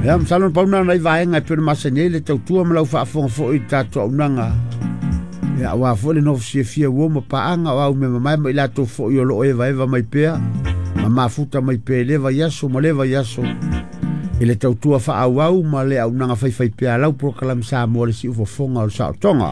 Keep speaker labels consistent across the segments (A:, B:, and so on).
A: Ya msalon pauna na ivaenga pe masenele tautua mlau faafonga fo i tato unanga. Ya wa fo le no fia wo mo paanga wa me mai mai la to fo yo lo eva mai pea. Mama futa mai pe leva yaso mo leva yaso. Ile tautua fa au ma le au nanga fai pea lau prokalam sa mo le si ufo fonga o sa tonga.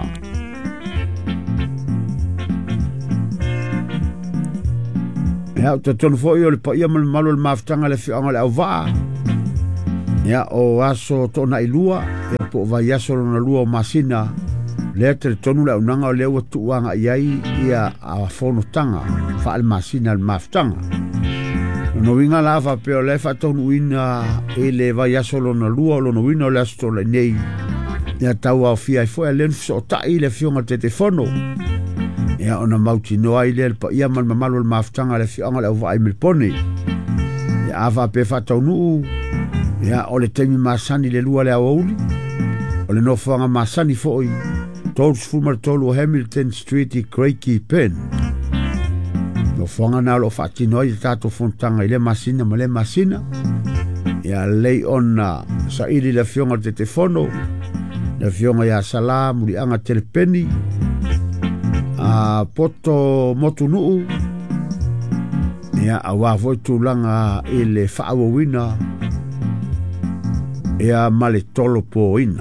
A: Ya tonu fo yo le pa ia malo le maftanga le fianga le au va. Ya o aso tona ilua ya po va yaso na lua masina le tonu le unanga le o tuanga iai ia a fono tanga fa al masina al maftanga. No winga la fa pe le fa tonu ina ele va yaso na lua lo no wino le asto le nei. Ya tau au fia foi le so ta ile fionga te telefono. Ya ona mauti no ai le pa ia mal malo le maftanga le fianga le va ai milponi. Ya ava pe fa tonu ya ole temi masani le lua le auli ole no fanga masani foi tols fumer tolu Hamilton Street i Craigie Pen no fanga na lo fati no i tato fontanga ile masina male masina ya lei ona sa ili le fionga te telefono le fionga ya salamu li anga telepeni a poto motunu ya awa foi tulanga ile faawina ea male tolo po ina.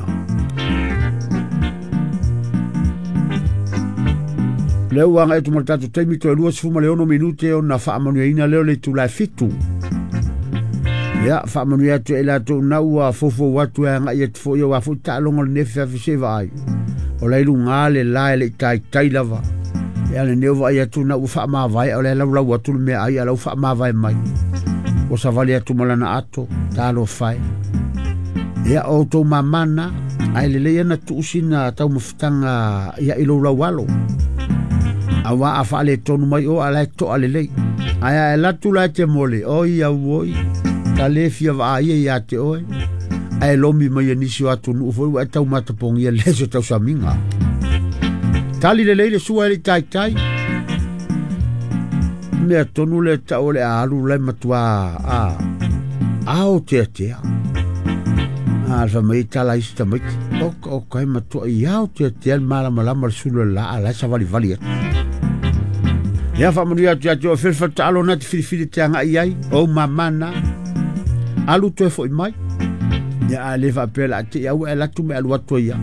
A: Leo anga etu maltatu teimi to elua sifuma leono minute o na whaamanu ina leo le tu lai fitu. Ea whaamanu ea tu ela tu naua fofo watu ea nga ia tufo ia wafu ta'alonga le nefe afiseva ai. O leilu ngā le lae le tai lava. Ea le neova ia tu na ufa maa vai o le lau watu le mea ai ala ufa maa vai mai. O savali atu malana ato talo fai. Ya auto mamana ai le na tu sina tau mafutanga ya ilo lawalo awa afale tonu mai o ala to alele ai la tu la te mole o ya woi tale fia va ya te o ai lomi mai ni si atu no fo wa tau matapong ya le so tau saminga tali le suai le tai me tonu le tau le alu le matua o te alfa mai tala ista mai o kai matua iau te malama sulu la ala sa vali ya fa maria tu fe talo na fili te anga iai o mamana alu to fo mai ya ale va pela te ya ela tu me alu to ya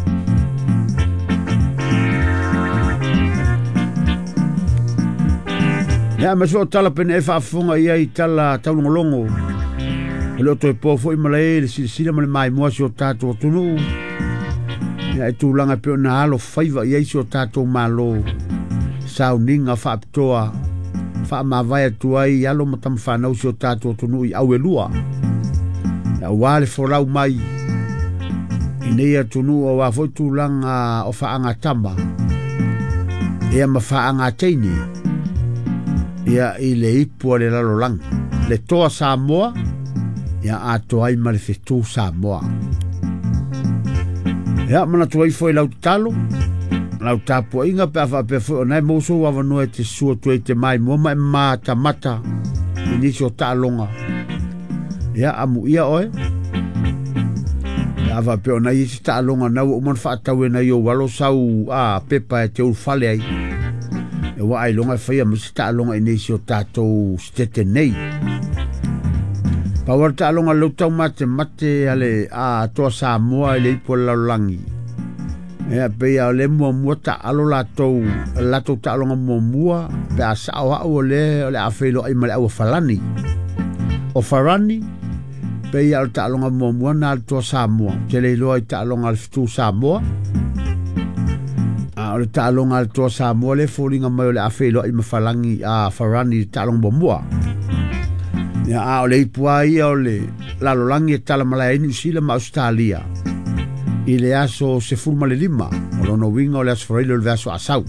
A: ya ma so tala pene fa funga iai tala taulongolongo lo to po foi malai si le mai mo so tato tunu ya tu langa pe na alo faiva ya so tato malo sauninga fa toa fa ma vai tu ai ya lo matam fa no so tato tunu i awelua ya wale folau mai ine ya tunu o wa foi tu langa o fa anga tamba ya ma fa anga tini ya ile ipo le lalo lang le toa Samoa ya ato ai manifestu Samoa ya mana tu ai foi lau tapu inga pe fa pe foi na mo so wa no te su tu te mai mo ma mata ni so ta longa ya amu ia oe ya va pe na i ta longa na o man fa ta we na yo walo sau pepa te u fale ai e wa ai longa fa ya mo ta longa ni so ta to stete nei pa warta alonga lutau mate ale to Samoa le po la langi e pe ya le mo ta alo la to ta alonga mo mua pe sa o le afelo ai mala o falani o farani pe ya ta alonga mo mua na to Samoa te le lo ta alonga tu Samoa le ta alonga to Samoa le folinga mai le afelo ai mafalangi farani ta alonga mo mua ya ole ipuai ole la lolangi tala malai ni sila ma Australia ile aso se furma le lima o no winga ole aso freilo le aso asau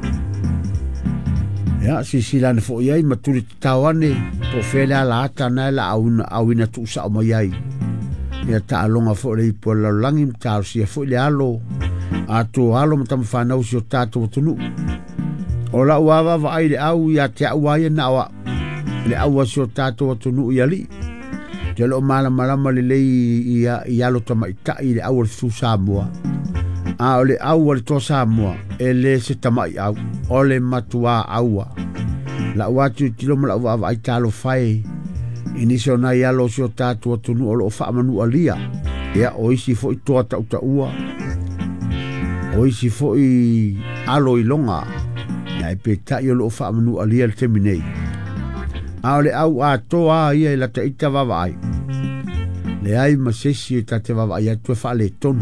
A: ya si sila ne fo yai maturi tawane po fela la ata na la awina tu sa mo yai ya ta longa fo le ipu la lolangi ta si fo le alo ato alo mtam fa na usio tato tunu ola wa vai le au ya te wa na wa le awa so tato tunu yali te lo malama le lei ia lo tamaitai le au le fitu Samoa. A o le au le to Samoa e le se tamai au o le matua aua. La watu tilo mala wa ai talo fai iniso na ia lo sio tatu tunu o lo fa manu alia. Ia o isi fo i toa tau taua. O isi fo i alo i longa. Ia e pe ta i o lo fa manu alia le teminei. A le au a toa ia i la ta ita vavai. Le ai masesi ta te vavai atu e fa le tonu.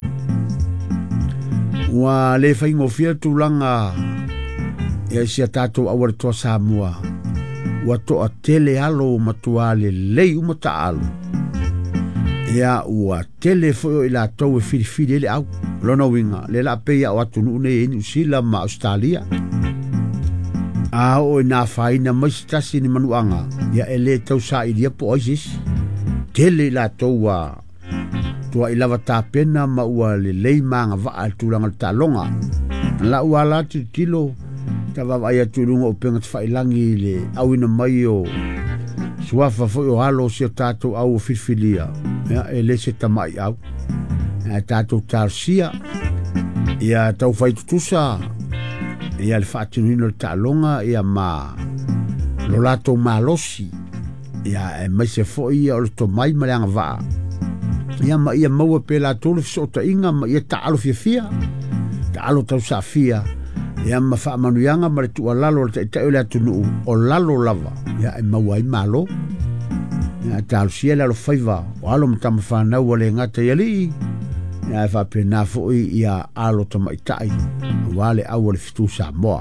A: Wa le fa ingofia tulanga ia sia tatou awar toa Samoa. Wa toa tele alo matua le lei umata alo. Ia ua tele fo i la tau e whiriwhiri le au. Lona winga, le la peia o atu nune e New Zealand ma Australia. A o i nā whaina maistasi ni manuanga. Ia e le tau sa i lia po oisis. Tele la tau wa tua i lava tā pena ma ua le lei maanga waa tūranga le talonga. La ua la tilo ta wawai atu runga o penga te whailangi le awina mai o suafa fo o halo si o tātou au o whiwhilia. Ia e le se tamai au. Ia tātou tarsia. Ia tau whaitutusa. Ia le whaatinino le talonga. Ia ma lo lato malosi. Ia e mai se fo ia o le to mai maleanga waa. Ia ma ia maua pe la tolu fisota inga ma ia taalo fia. Taalo tau sa fia. Ia ma wha manuianga ma le tua lalo le taitao le atunu o lalo lava. Ia e maua i malo. Ia taalo sia lalo whaiva. O alo matama whanau wale ngata iali. Ia e whape nā fo ia alo tama itai. Wale au le fitu Samoa.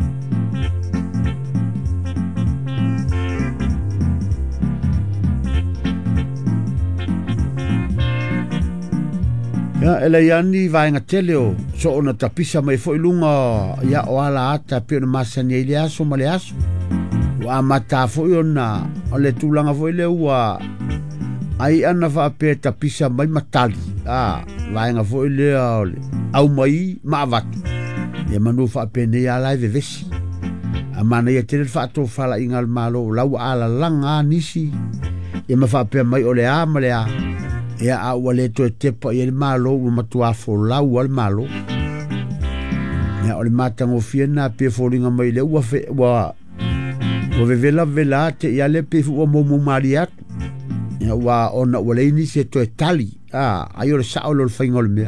A: Ya ele yani vainga tele o so ona tapisa mai foi lunga ya o ala ata pe na masani ile aso male aso wa mata foi ona ole tulanga foi le wa ai ana va pe tapisa mai matali vainga foi le ole au mai mavat ya manu fa pe ne ya live vesi amana ya tele fa to fala ingal malo lau ala langa nisi ya ma fa pe mai ole a male a ia a wale to tepa ia le malo o matua fo lau al malo ia o le matango fiena pe folinga mai le ua fe wa o vela te ia le pe fu mo mariat ia wa ona wale ni se to tali ai o le sa o le fingol me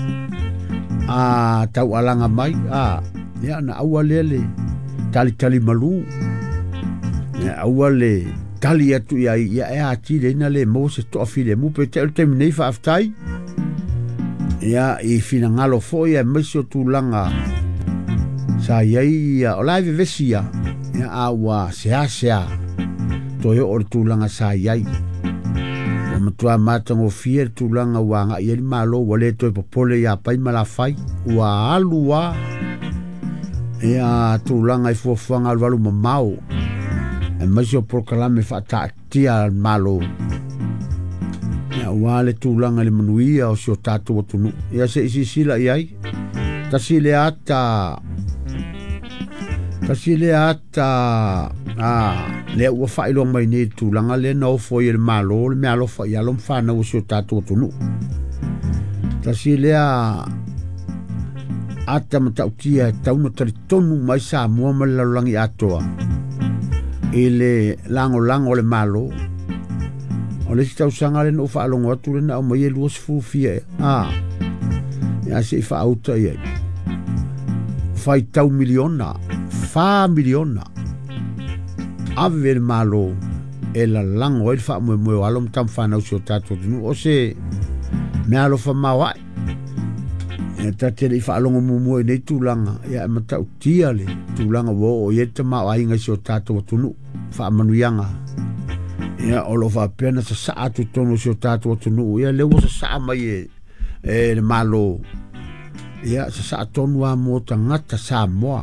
A: tau alanga mai ia na awale tali malu ia awale tali atu ia e ati le na le mo se to file mu pe te terminei fa aftai ia i fina ngalo fo ia meso tulanga sa ia o live vesia ia awa sea to yo or tulanga sa ia o matua matango fier tulanga wanga ia malo wale to popole ia pai mala fai wa alua ia tulanga i fofanga walu mamau e masio proclame fata tia malo ya wale tulanga le manuia o sio tatu o tunu ia se isi sila iai tasile ata le ua failo mai ne tulanga le no fo il malo le malo fa ia lo fana o sio tatu o tunu tasile ata matautia taunu tonu mai sa mo malalangi atoa ele lango le malo o le tau sanga le no fa longo atu le na o mai luas fu fia ya se fa auto ia fai tau miliona ave le malo e la lango el fa mo alom tam fa na o tato no o se me alo fa mawa e tate le fa longo mo nei tulanga ya mata utia le tulanga wo o yeta ma ai nga so tato tunu fa manuianga ya o lo fa pena sa atu tonu so tato tunu ya le wo sa mai e le malo ya sa tonu a mo tangata sa mo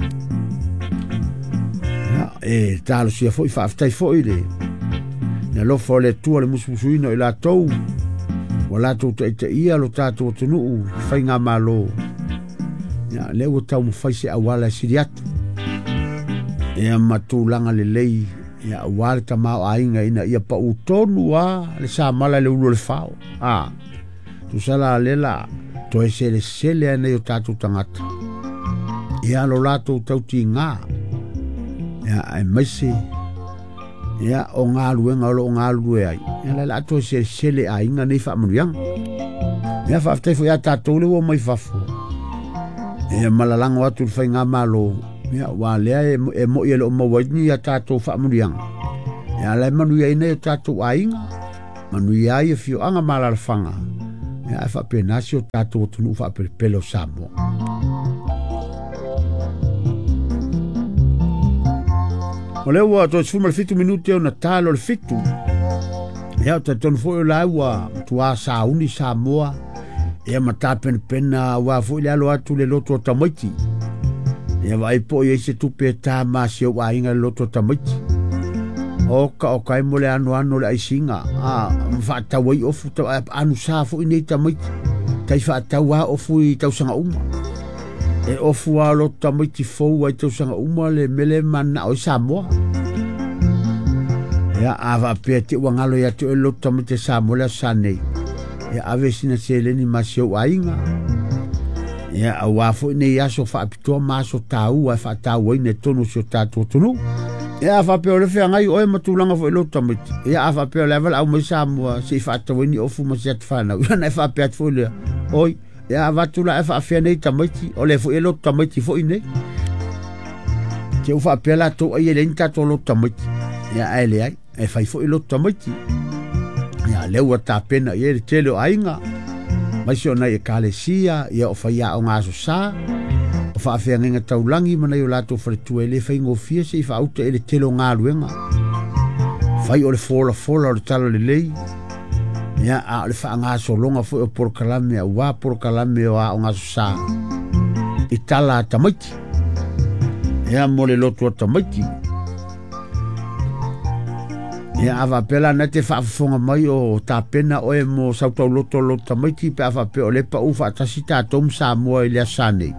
A: ya e talo si foi fa aftai foi le na lo fo le tu le musuino ila tou wala tu te ia lo tato tunu fai nga malo ya le o tau mo fai se awala siriat e matulanga le lei ia wale ta mau ainga ina ia pa utonu le sa mala le ulu le fao tu sala lela to e sele ane o tatu tangata ia lo lato tauti ngā ia ai maisi ia o ngā luenga o ngā lue ai ia la lato e sele a inga nei wha manuiang ia whaftefu ia tatou le o mai fafu ia malalango atu le whai ngā malo ia wālea e mo ia le o mawaini ia tatou wha manuiang ia lai manuia ina o tatou a inga manuia ia fio anga malalafanga ia e whapenasi o tatou tunu whapelo Samoa. O leo wa to sfuma le fitu minuti o na talo le fitu. Ia o tatonu fo o laua tua sauni Samoa. Ia mata pena wa fo le alo atu le loto o tamaiti. Ia vai po ia se tupe ta masi o wainga le loto o tamaiti. Oka mo le anu le aisinga. Mfata wai ofu ta anu sa fo inei tamaiti. Tai fata wa ofu i tausanga uma. E ofu a lo tamaiti fo wa tausanga uma le mele mana o Samoa. Ia ava pe te wangalo ya te lo tamaiti Samoa le sanei. Ia ave sina seleni masio wainga. Ia awafo ne yaso fa apito maso tau fa tau ne tonu so tatu tonu. Ia fa pe ole fe ngai o matulanga fo lo tamaiti. Ia fa pe level au mo Samoa si fa tau ni ofu mo set fa na. Ia fa pe fo le. Oi ia vatula e whaafia nei tamaiti o le fo e lo tamaiti fo ine te u whaapela to ai e le nita to lo tamaiti ia aele ai e whai fo e lo tamaiti ia leua ta pena i e le tele o ainga mai si o nei e kalesia ia o whai a o ngaso sa o whaafia ngenga taulangi mana i o lato wharetua e le whai ngofia se i whaauta e le tele o ngā luenga whai o le fola o le tala le lei ia a le fa nga so longa fo por kalame wa por kalame wa nga sa itala tamaiti ia mo le loto tamaiti ia ava pela na te fa fonga mai o ta pena o e mo sa to loto tamaiti pe ava pe o le pa u fa tasita tom sa mo ile sane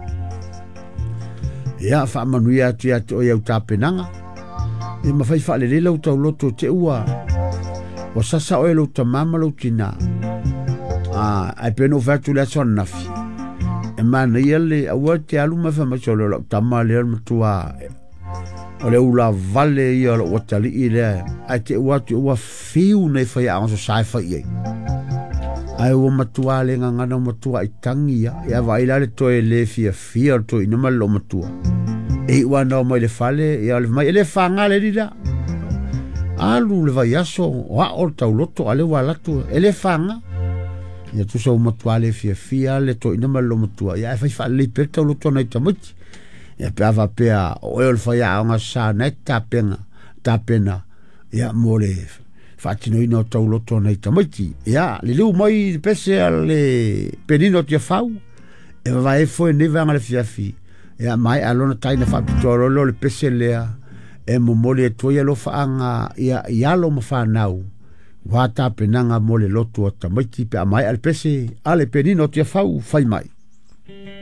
A: ia fa manuia tia to ia ta penanga e ma fai fa le loto te ua o sasa o elo tamama lo tina ai peno fatu la sonnafi e mana ele awa te aluma fa masolo lo tamale le tua o le ula vale ia lo watali ile ai te watu wa fiu nei fa ya so sai fa ye ai o matua le ngana matua itangi ya vai la le to ele fia to ina malo matua e wa no mo le fale ya le mai le fanga le dida alu le vai aso wa o tau loto ale wa latu ele fanga ia tu so matuale fia le to ina malo matua ia fa le perta loto na tamati ia pe ava pe o el fa ia nga sa net tapena ia mole fatino ino tau loto na tamati ia le lu mai pese le penino tia fau e vai foi ne va le fia ia mai alona taina fa pitoro le pese lea e mo mole e toia lo faanga ia lo mafanau wata penanga mole loto tamaiti pe mai al pese ale penino tia fau fai mai